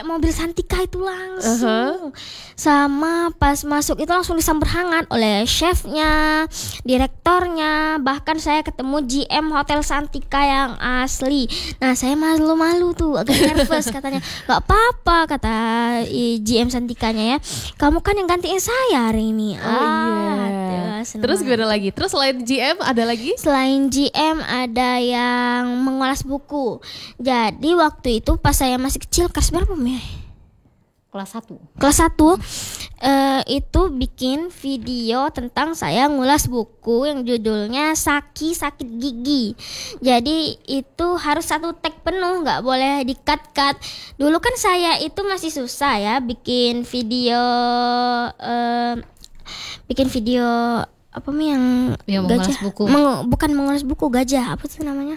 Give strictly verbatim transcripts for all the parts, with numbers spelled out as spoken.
pakai mobil Santika itu langsung. Uh-huh. Sama pas masuk itu langsung disambut hangat oleh chefnya, direktornya, bahkan saya ketemu G M Hotel Santika yang asli. Nah saya malu-malu tuh, agak nervous katanya. Gak apa-apa kata G M Santikanya ya, kamu kan yang gantiin saya hari ini. Oh ah, iya. Terus gimana lagi? Terus selain G M ada lagi? Selain G M ada yang mengulas buku. Jadi waktu itu pas saya masih kecil, kelas berapa ya? Kelas satu. Kelas satu uh, itu bikin video tentang saya ngulas buku yang judulnya Saki Sakit Gigi. Jadi itu harus satu tag penuh, nggak boleh di-cut-cut. Dulu kan saya itu masih susah ya bikin video, uh, bikin video apa nih yang ya, gajah? Buku. Meng, bukan mengulas buku, gajah apa sih namanya?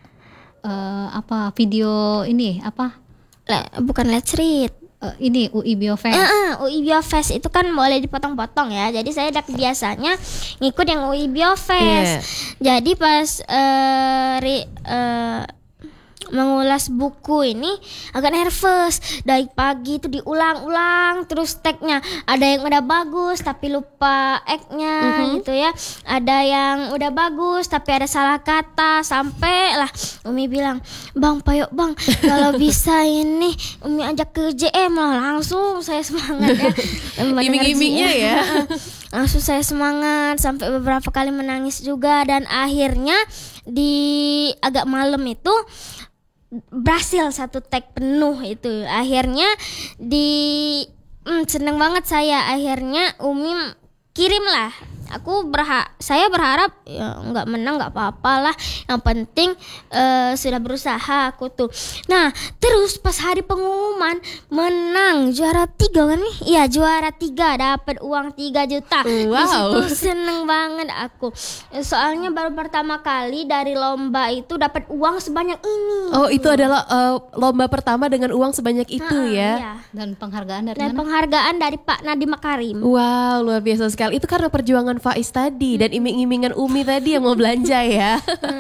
Uh, apa video ini apa? Le, bukan Let's Read. Uh, ini U I Biofest. Uh, uh, U I Biofest itu kan boleh dipotong-potong ya. Jadi saya udah biasanya ngikut yang U I Biofest. Yeah. Jadi pas uh, re, uh, mengulas buku ini agak nervous. Dari pagi itu diulang-ulang terus tagnya. Ada yang udah bagus tapi lupa egg-nya mm-hmm. gitu ya. Ada yang udah bagus tapi ada salah kata. Sampai lah Umi bilang, "Bang, payok bang, kalau bisa ini Umi ajak ke J M lah." Langsung saya semangat ya. Iming-imingnya ya. Langsung saya semangat sampai beberapa kali menangis juga. Dan akhirnya di agak malam itu berhasil satu tag penuh itu. Akhirnya di hmm, seneng banget saya. Akhirnya Umi kirim lah. Aku berha- saya berharap ya nggak menang nggak apa-apa lah. Yang penting uh, sudah berusaha aku tuh. Nah terus pas hari pengumuman menang juara tiga kan nih? Iya juara tiga, dapat uang tiga juta. Wow. Di situ seneng banget aku. Soalnya baru pertama kali dari lomba itu dapat uang sebanyak ini. Oh itu adalah uh, lomba pertama dengan uang sebanyak itu nah, ya? Iya. Dan penghargaan dari Dan mana? penghargaan dari Pak Nadiem Makarim. Wow luar biasa sekali. Itu karena perjuangan Faiz tadi dan iming-imingan Umi tadi yang mau belanja ya.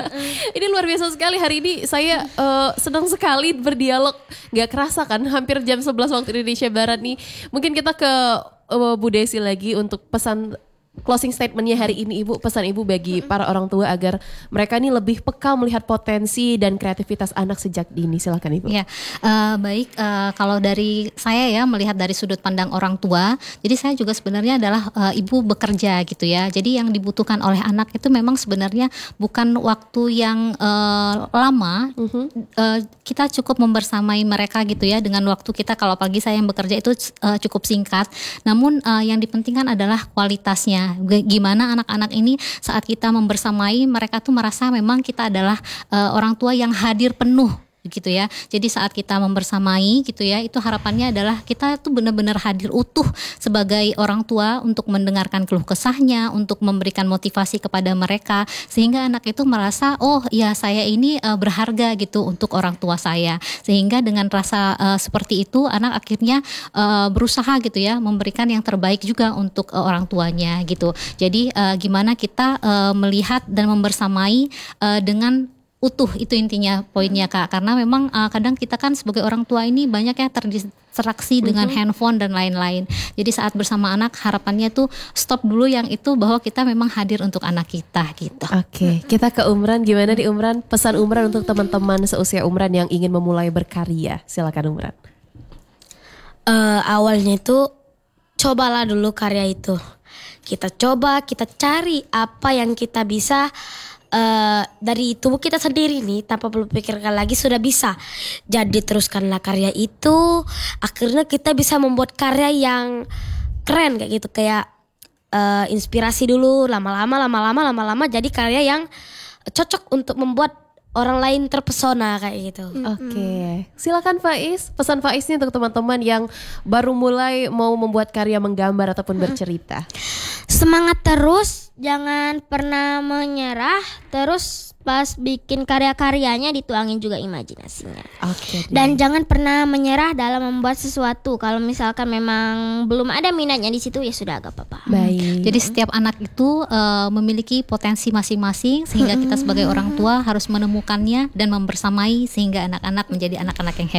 Ini luar biasa sekali. Hari ini saya uh, senang sekali berdialog. Gak kerasa kan hampir jam sebelas waktu Indonesia Barat nih. Mungkin kita ke uh, Bu Desi lagi untuk pesan closing statementnya hari ini Ibu. Pesan Ibu bagi para orang tua agar mereka ini lebih peka melihat potensi dan kreativitas anak sejak dini. Silakan Ibu. Ya, uh, baik uh, kalau dari saya ya melihat dari sudut pandang orang tua. Jadi saya juga sebenarnya adalah uh, ibu bekerja gitu ya. Jadi yang dibutuhkan oleh anak itu memang sebenarnya bukan waktu yang uh, lama. Uh-huh. Uh, kita cukup membersamai mereka gitu ya dengan waktu kita. Kalau pagi saya yang bekerja itu uh, cukup singkat. Namun uh, yang dipentingkan adalah kualitasnya. Gimana anak-anak ini saat kita membersamai mereka tuh merasa memang kita adalah uh, orang tua yang hadir penuh gitu ya. Jadi saat kita membersamai gitu ya, itu harapannya adalah kita tuh benar-benar hadir utuh sebagai orang tua untuk mendengarkan keluh kesahnya, untuk memberikan motivasi kepada mereka sehingga anak itu merasa oh ya saya ini uh, berharga gitu untuk orang tua saya. Sehingga dengan rasa uh, seperti itu anak akhirnya uh, berusaha gitu ya memberikan yang terbaik juga untuk uh, orang tuanya gitu. Jadi uh, gimana kita uh, melihat dan membersamai uh, dengan utuh, itu intinya poinnya Kak, karena memang uh, kadang kita kan sebagai orang tua ini banyak ya terdistraksi dengan mm-hmm. handphone dan lain-lain. Jadi saat bersama anak harapannya tuh stop dulu yang itu bahwa kita memang hadir untuk anak kita gitu. Oke, okay. Kita ke Umran. Gimana di Umran? Pesan Umran untuk teman-teman seusia Umran yang ingin memulai berkarya. Silakan Umran. Uh, awalnya itu cobalah dulu karya itu. Kita coba, kita cari apa yang kita bisa. Uh, dari tubuh kita sendiri nih tanpa perlu pikirkan lagi sudah bisa. Jadi teruskanlah karya itu. Akhirnya kita bisa membuat karya yang keren kayak gitu. Kayak uh, inspirasi dulu, lama-lama, lama-lama, lama-lama jadi karya yang cocok untuk membuat orang lain terpesona kayak gitu. Oke, okay. Silakan Faiz. Pesan Faiz nih untuk teman-teman yang baru mulai mau membuat karya menggambar ataupun bercerita. Semangat terus, jangan pernah menyerah. Terus pas bikin karya-karyanya dituangin juga imajinasinya. Oke. Okay, dan jangan pernah menyerah dalam membuat sesuatu. Kalau misalkan memang belum ada minatnya di situ ya sudah agak apa-apa. Baik. Jadi setiap anak itu uh, memiliki potensi masing-masing sehingga kita sebagai orang tua harus menemukannya dan membersamai sehingga anak-anak menjadi anak-anak yang hebat.